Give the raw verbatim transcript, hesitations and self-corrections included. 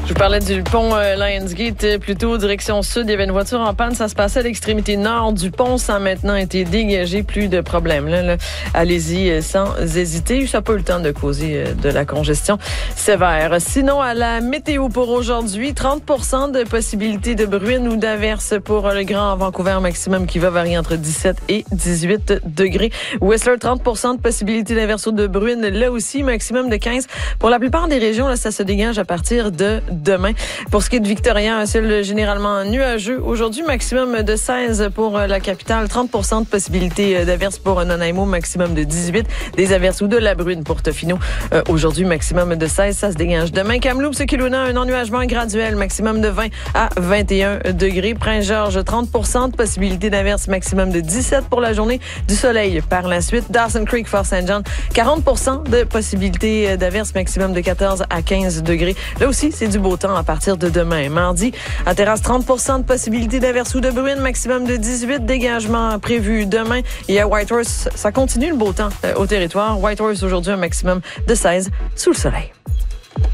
Je vous parlais du pont euh, Lionsgate, plutôt direction sud. Il y avait une voiture en panne. Ça se passait à l'extrémité nord du pont. Ça a maintenant été dégagé. Plus de problème. Là, là. Allez-y euh, sans hésiter. Ça n'a pas eu le temps de causer euh, de la congestion sévère. Sinon, à la météo pour aujourd'hui, trente pour cent de possibilité de bruine ou d'averse pour le Grand Vancouver, maximum qui va varier entre dix-sept et dix-huit degrés. Whistler, trente pour cent de possibilité d'averse ou de bruine. Là aussi, maximum de quinze. Pour la plupart des régions, là, ça se dégage à partir de demain. Pour ce qui est de Victoria, un ciel généralement nuageux. Aujourd'hui, maximum de seize pour la capitale, trente pour cent de possibilité d'averse pour Nanaimo, maximum de dix-huit. Des averses ou de la bruine pour Tofino. Euh, aujourd'hui, maximum de seize, ça se dégage demain. Kamloops, Kelowna, un ennuagement graduel, maximum de vingt à vingt et un degrés. Prince-Georges, trente pour cent de possibilité d'averse, maximum de dix-sept pour la journée. Du soleil par la suite. Dawson Creek, Fort Saint John, quarante pour cent de possibilité d'averse, maximum de quatorze à quinze degrés. Là aussi, c'est du beau temps à partir de demain. Mardi, à Terrasse, trente pour cent de possibilité d'averse ou de bruine, maximum de dix-huit. Dégagements prévus demain. Et à Whitehorse, ça continue le beau temps euh, au territoire. Whitehorse, aujourd'hui, un maximum de seize sous le soleil.